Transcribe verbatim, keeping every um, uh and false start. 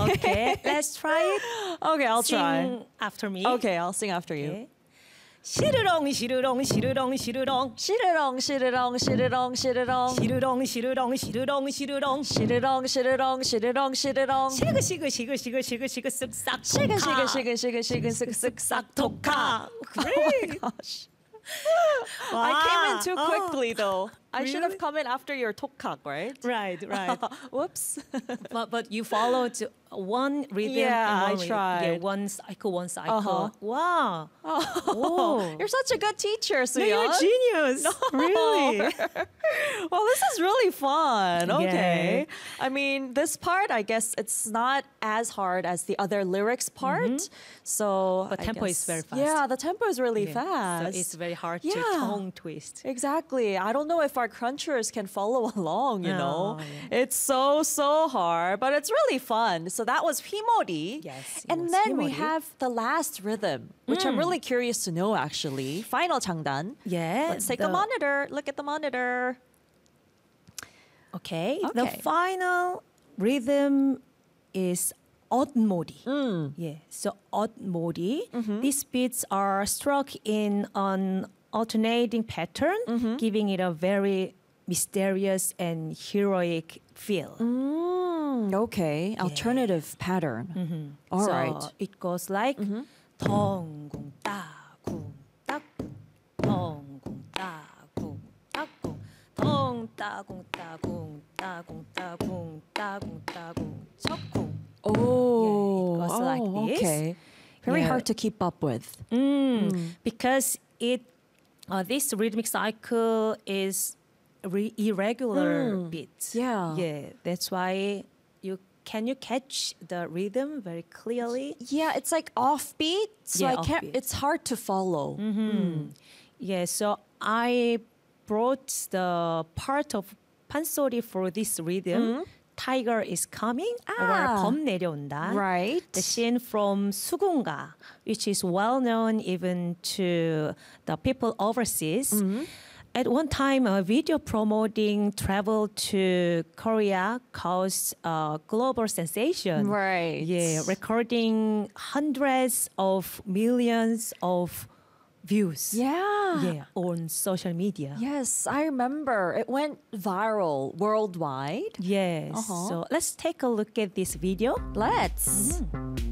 Okay, let's try it. Okay, I'll Sing try. after me. Okay, I'll sing after you. Okay. 시르렁 시르렁 시르렁 시르렁 시르렁 시르렁 시르렁 시르렁 시르렁 시르렁 시르렁 시르렁 시르렁 시르렁 시르렁 시르렁 시그 시그 시그 시그 시그 시그 쓱싹 시근 독하. 시근 시근 시근 시근 쓱쓱 독하. Oh my gosh. I came in too Wow. quickly though. I should have Really? come in after your tokkak, right? Right, right. Whoops. but but you followed one rhythm. Yeah, and one I rhythm. tried. Yeah, one cycle, one cycle. Uh-huh. Wow. Oh, you're such a good teacher, No, you're a Suyeon. genius. Really. Well, this is really fun. Okay. Yeah. I mean, this part, I guess it's not as hard as the other lyrics part. So But I tempo is guess- very fast. Yeah, the tempo is really Yeah. fast. So it's very hard Yeah. to tongue twist. Exactly. I don't know if our crunchers can follow along, you know. Oh, yeah. It's so, so hard, but it's really fun. So that was Himori. Yes, it And was then we Himori. have the last rhythm, which I'm really curious to know actually. Final 장단. Yeah. Let's take the- the monitor. Look at the monitor. Okay. The Okay. final rhythm is odd modi. Mm. Yeah. So odd modi. Mm-hmm. These beats are struck in an alternating pattern, Mm-hmm. giving it a very mysterious and heroic feel. Mm, okay. Alternative pattern. All so right. Mm-hmm. it goes like 덩궁 따궁 따궁 덩궁 따궁 따궁 덩 따궁 따궁 따궁 따궁 따궁 따궁 척궁. Oh, Yeah, it goes like oh, this. okay. Very Yeah. hard to keep up with. Mm, because it uh, this rhythmic cycle is re- irregular beats. Yeah. Yeah, that's why you can you catch the rhythm very clearly. Yeah, it's like offbeat, so Yeah, I can't. offbeat. It's hard to follow. Yeah, so I brought the part of pansori for this rhythm. Tiger is coming Ah. or 범 내려온다. Right. The scene from 수군가, which is well known even to the people overseas. At one time, a video promoting travel to Korea caused a global sensation. Right. Yeah, recording hundreds of millions of views. Yeah. Yeah, on social media. Yes, I remember. It went viral worldwide. Yes. Uh-huh. So let's take a look at this video. Let's.